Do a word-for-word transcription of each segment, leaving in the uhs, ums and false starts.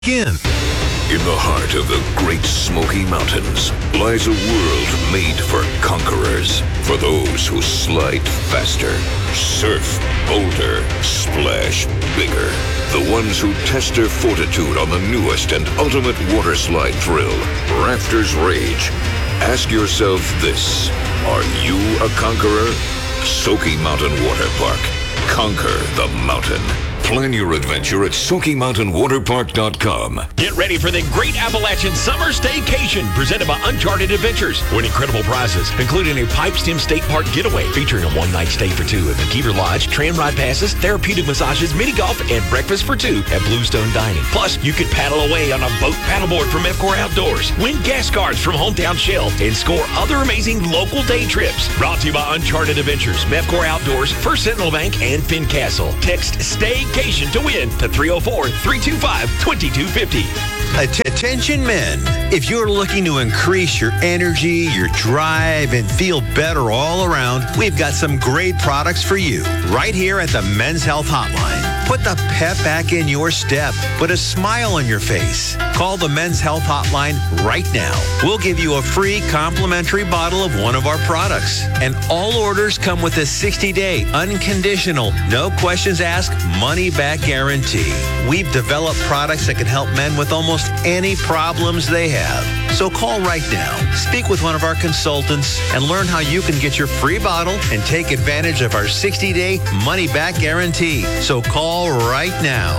In. In the heart of the Great Smoky Mountains lies a world made for conquerors, for those who slide faster, surf bolder, splash bigger, the ones who test their fortitude on the newest and ultimate water slide thrill, Rafters Rage. Ask yourself this: are you a conqueror? Smoky Mountain Water Park. Conquer the mountain. Plan your adventure at Smoky Mountain Water Park dot com. Get ready for the Great Appalachian Summer Staycation presented by Uncharted Adventures. Win incredible prizes, including a Pipestem State Park getaway featuring a one-night stay for two at McKeever Lodge, tram ride passes, therapeutic massages, mini golf, and breakfast for two at Bluestone Dining. Plus, you could paddle away on a boat paddleboard from Mevcor Outdoors. Win gas cards from Hometown Shell and score other amazing local day trips. Brought to you by Uncharted Adventures, Mevcor Outdoors, First Sentinel Bank, and Fincastle. Text Staycation to win to three oh four, three two five, two two five oh. Attention men, if you're looking to increase your energy, your drive, and feel better all around, we've got some great products for you right here at the Men's Health Hotline. Put the pep back in your step. Put a smile on your face. Call the Men's Health Hotline right now. We'll give you a free complimentary bottle of one of our products. And all orders come with a sixty-day, unconditional, no questions asked, money-back guarantee. We've developed products that can help men with almost any problems they have. So call right now. Speak with one of our consultants and learn how you can get your free bottle and take advantage of our sixty-day money-back guarantee. So call right now.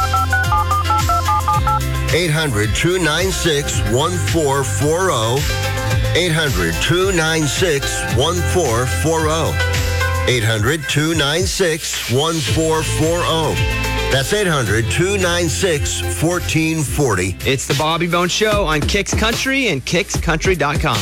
eight hundred, two nine six, one four four zero. eight hundred, two nine six, one four four zero. eight hundred, two nine six, one four four zero. That's eight hundred, two nine six, one four four zero. It's the Bobby Bone Show on Kicks Country and kicks country dot com.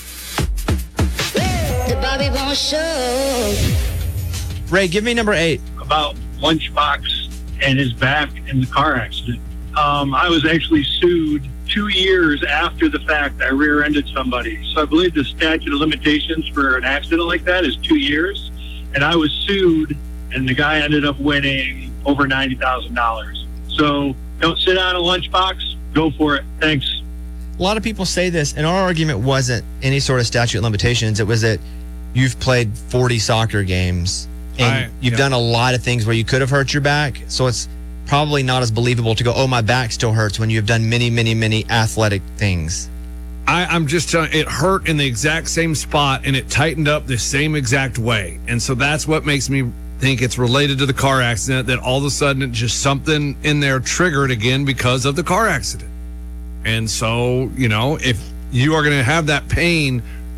The Bobby Bone Show. Ray, give me number eight. About Lunchbox and his back in the car accident. Um, I was actually sued two years after the fact. I rear-ended somebody. So I believe the statute of limitations for an accident like that is two years. And I was sued, and the guy ended up winning over ninety thousand dollars. So don't sit on a lunchbox. Go for it. Thanks. A lot of people say this, and our argument wasn't any sort of statute of limitations. It was that you've played forty soccer games, and I, you've yeah. done a lot of things where you could have hurt your back. So it's probably not as believable to go, oh, my back still hurts, when you've done many, many, many athletic things. I, I'm just telling it hurt in the exact same spot, and it tightened up the same exact way. And so that's what makes me think it's related to the car accident, that all of a sudden it just something in there triggered again because of the car accident. And so, you know, if you are going to have that pain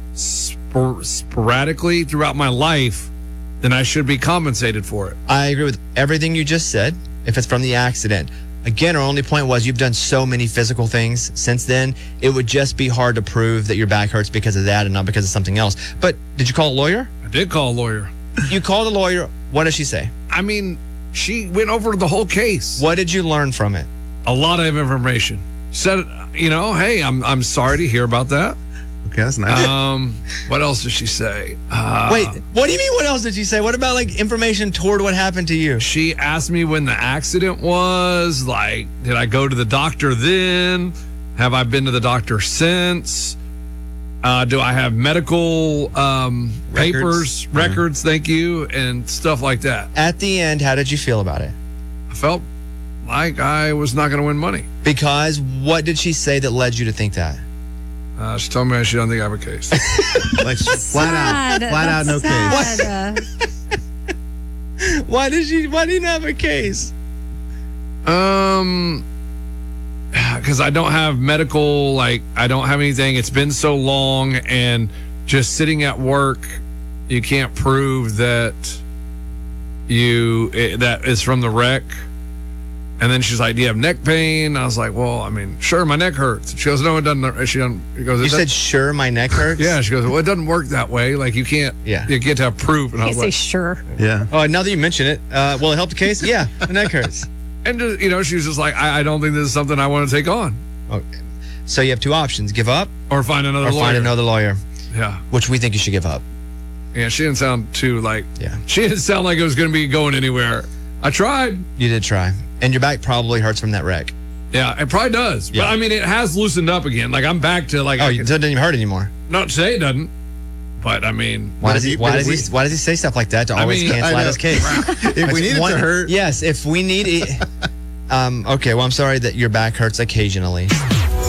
spor- sporadically throughout my life, then I should be compensated for it. I agree with everything you just said, if it's from the accident. Again, our only point was you've done so many physical things since then, it would just be hard to prove that your back hurts because of that and not because of something else. But did you call a lawyer? I did call a lawyer. You called a lawyer. What did she say? I mean, she went over the whole case. What did you learn from it? A lot of information. Said, you know, hey, I'm I'm sorry to hear about that. Okay, that's nice. Um, what else did she say? Uh, Wait, what do you mean what else did she say? What about like information toward what happened to you? She asked me when the accident was, like, did I go to the doctor then? Have I been to the doctor since? Uh, do I have medical um, Records. papers, Yeah. records, thank you, and stuff like that. At the end, how did you feel about it? I felt like I was not going to win money. Because what did she say that led you to think that? Uh, she told me she don't think I have a case. Like flat out, Sad. flat out, no That's case. sad. Why did she? Why didn't you have a case? Um, because I don't have medical, like, I don't have anything. It's been so long, and just sitting at work, you can't prove that you it, that is from the wreck. And then she's like, "Do you have neck pain?" I was like, "Well, I mean, sure, my neck hurts." She goes, "No, it doesn't." She goes, You "It said, sure, my neck hurts? yeah." She goes, "Well, it doesn't work that way. Like, you can't. Yeah. You can't have proof." And I You was say like, sure. Yeah. Oh, now that you mention it, uh, will it help the case? Yeah, my neck hurts. and just, you know, she was just like, I, "I don't think this is something I want to take on, Okay. So you have two options: give up or find another or lawyer." find another lawyer, Yeah. which we think you should give up. Yeah, she didn't sound too, like, Yeah. she didn't sound like it was going to be going anywhere. I tried. You did try. And your back probably hurts from that wreck. Yeah, it probably does. Yeah. But I mean, it has loosened up again. Like I'm back to like. Oh, I it can, doesn't even hurt anymore. not to say it doesn't, but I mean, Why does if he? you- Why but does if he? Why does he say stuff like that to I always mean, cancel I out know. his case? If we need it One- to hurt, Yes, if we need it. Um, okay, well, I'm sorry that your back hurts occasionally.